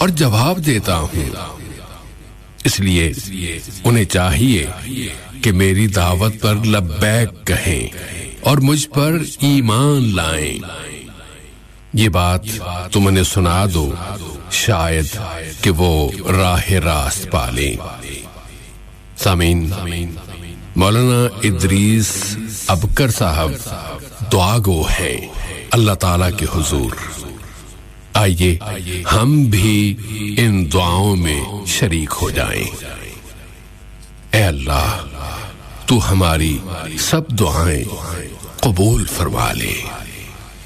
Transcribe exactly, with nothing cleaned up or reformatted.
और जवाब देता हूँ। इसलिए उन्हें चाहिए कि मेरी दावत पर लब्बैक कहें और मुझ पर ईमान लाएं। ये बात तुम उन्हें सुना दो, शायद कि वो राह रास्त पालें। सामीन, मौलाना इदरीस अबकर साहब दुआगो हैं अल्लाह ताला के हुजूर। आइए हम भी इन दुआओं में शरीक हो जाएं। ऐ अल्लाह, तू हमारी सब दुआएं कबूल फरमा ले।